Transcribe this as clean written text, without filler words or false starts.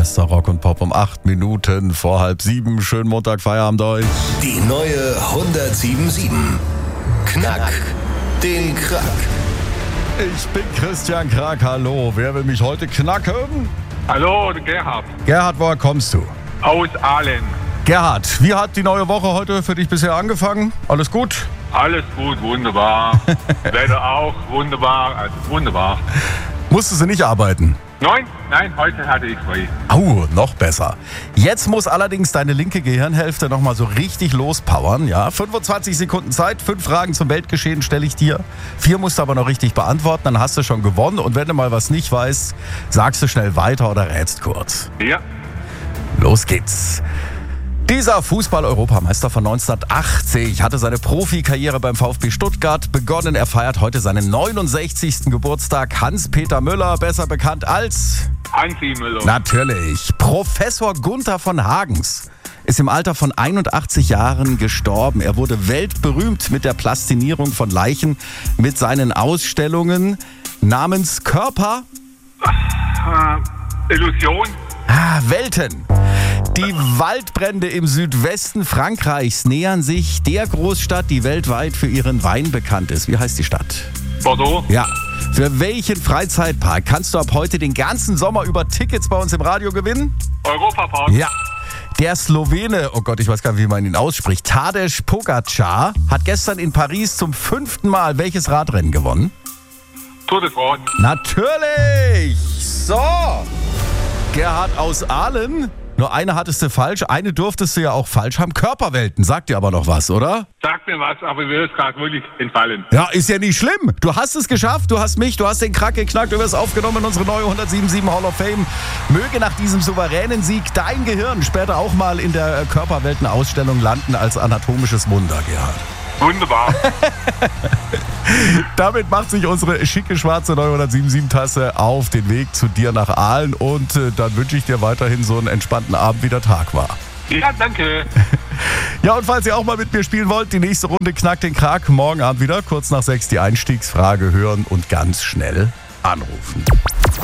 Bester Rock und Pop um 8 Minuten vor 6:30. Schönen Montag, Feierabend euch. Die neue 107.7. Knack den Krack. Ich bin Christian Krack, hallo. Wer will mich heute knacken? Hallo, Gerhard. Gerhard, woher kommst du? Aus Aalen. Gerhard, wie hat die neue Woche heute für dich bisher angefangen? Alles gut? Alles gut, wunderbar. Wetter auch, wunderbar, also wunderbar. Musstest du nicht arbeiten? Nein, heute hatte ich frei. Au, noch besser. Jetzt muss allerdings deine linke Gehirnhälfte nochmal so richtig lospowern. Ja, 25 Sekunden Zeit, 5 Fragen zum Weltgeschehen stelle ich dir. 4 musst du aber noch richtig beantworten, dann hast du schon gewonnen. Und wenn du mal was nicht weißt, sagst du schnell weiter oder rätst kurz. Ja, Los geht's. Dieser Fußball-Europameister von 1980 hatte seine Profikarriere beim VfB Stuttgart begonnen. Er feiert heute seinen 69. Geburtstag. Hans-Peter Müller, besser bekannt als... Hansi Müller. Natürlich. Professor Gunther von Hagens ist im Alter von 81 Jahren gestorben. Er wurde weltberühmt mit der Plastinierung von Leichen mit seinen Ausstellungen namens Körper... Illusion. Welten. Die Waldbrände im Südwesten Frankreichs nähern sich der Großstadt, die weltweit für ihren Wein bekannt ist. Wie heißt die Stadt? Bordeaux. Ja. Für welchen Freizeitpark kannst du ab heute den ganzen Sommer über Tickets bei uns im Radio gewinnen? Europapark. Ja. Der Slowene, oh Gott, ich weiß gar nicht, wie man ihn ausspricht, Tadej Pogačar hat gestern in Paris zum 5. Mal welches Radrennen gewonnen? Tour de France. Natürlich! So! Gerhard aus Aalen. Nur eine hattest du falsch, eine durftest du ja auch falsch haben. Körperwelten, sagt dir aber noch was, oder? Sagt mir was, aber mir ist gerade wirklich entfallen. Ja, ist ja nicht schlimm. Du hast es geschafft, du hast mich, du hast den Krack geknackt, du wirst aufgenommen in unsere neue 107.7 Hall of Fame. Möge nach diesem souveränen Sieg dein Gehirn später auch mal in der Körperweltenausstellung landen als anatomisches Wunder, Gerhard. Wunderbar. Damit macht sich unsere schicke schwarze 907.7-Tasse auf den Weg zu dir nach Aalen und dann wünsche ich dir weiterhin so einen entspannten Abend, wie der Tag war. Ja, danke. Ja, und falls ihr auch mal mit mir spielen wollt, die nächste Runde Knack den Krack, morgen Abend wieder, kurz nach 6 die Einstiegsfrage hören und ganz schnell anrufen.